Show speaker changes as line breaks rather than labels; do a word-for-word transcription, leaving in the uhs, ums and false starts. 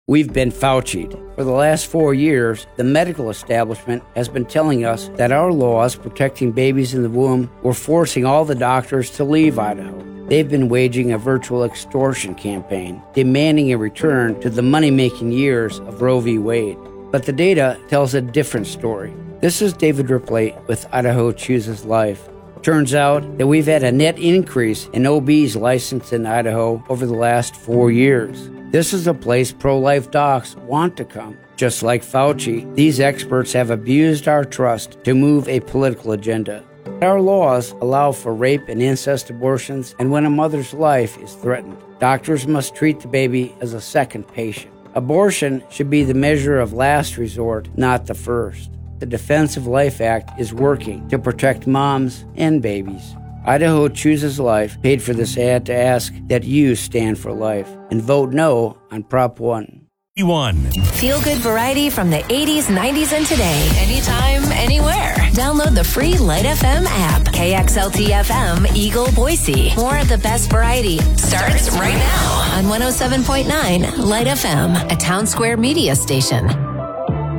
We've been Fauci'd. For the last four years, the medical establishment has been telling us that our laws protecting babies in the womb were forcing all the doctors to leave Idaho. They've been waging a virtual extortion campaign, demanding a return to the money-making years of Roe v. Wade. But the data tells a different story. This is David Ripley with Idaho Chooses Life. Turns out that we've had a net increase in O Bs licensed in Idaho over the last four years. This is a place pro-life docs want to come. Just like Fauci, these experts have abused our trust to move a political agenda. Our laws allow for rape and incest abortions, and when a mother's life is threatened, doctors must treat the baby as a second patient. Abortion should be the measure of last resort, not the first. The Defense of Life Act is working to protect moms and babies. Idaho Chooses Life paid for this ad to ask that you stand for life and vote no on Prop one.
One.
Feel good variety from the eighties, nineties, and today. Anytime, anywhere. Download the free Light F M app. K X L T F M, Eagle, Boise. More of the best variety starts right now on one oh seven point nine Light F M, a Town Square media station.